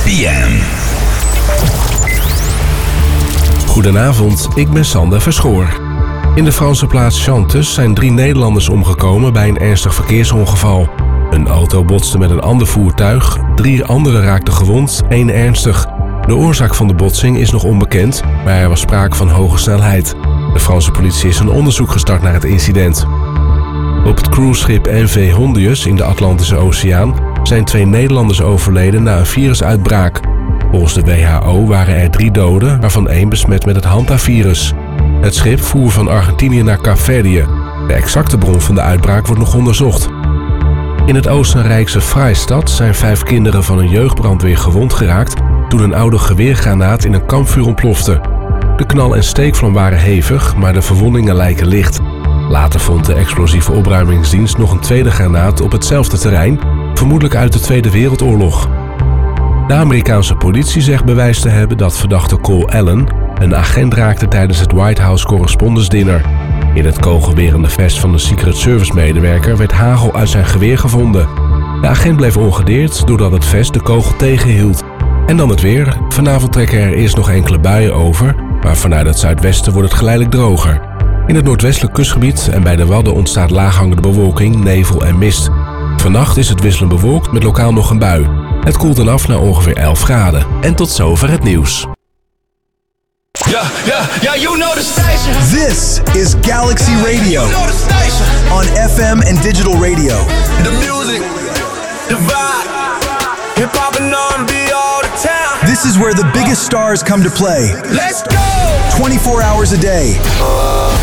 p.m. Goedenavond, ik ben Sander Verschoor. In de Franse plaats Chanteuse zijn 3 Nederlanders omgekomen bij een ernstig verkeersongeval. Een auto botste met een ander voertuig, 3 anderen raakten gewond, 1 ernstig. De oorzaak van de botsing is nog onbekend, maar er was sprake van hoge snelheid. De Franse politie is een onderzoek gestart naar het incident. Op het cruiseschip NV Hondius in de Atlantische Oceaan zijn 2 Nederlanders overleden na een virusuitbraak. Volgens de WHO waren er 3 doden, waarvan 1 besmet met het Hanta-virus. Het schip voer van Argentinië naar Kaapverdië. De exacte bron van de uitbraak wordt nog onderzocht. In het Oostenrijkse Freistadt zijn 5 kinderen van een jeugdbrandweer gewond geraakt toen een oude geweergranaat in een kampvuur ontplofte. De knal- en steekvlam waren hevig, maar de verwondingen lijken licht. Later vond de explosieve opruimingsdienst nog een tweede granaat op hetzelfde terrein, vermoedelijk uit de Tweede Wereldoorlog. De Amerikaanse politie zegt bewijs te hebben dat verdachte Cole Allen een agent raakte tijdens het White House Correspondence Dinner. In het kogelwerende vest van de Secret Service medewerker werd hagel uit zijn geweer gevonden. De agent bleef ongedeerd doordat het vest de kogel tegenhield. En dan het weer. Vanavond trekken er eerst nog enkele buien over, maar vanuit het zuidwesten wordt het geleidelijk droger. In het noordwestelijk kustgebied en bij de Wadden ontstaat laaghangende bewolking, nevel en mist. Vannacht is het wisselend bewolkt met lokaal nog een bui. Het koelt dan af naar ongeveer 11 graden. En tot zover het nieuws. Yeah, you know the station. This is Galaxy Radio. You know the station. On FM and digital radio. The music, the vibe, hip hop and R&B all the time. This is where the biggest stars come to play. Let's go. 24 hours a day.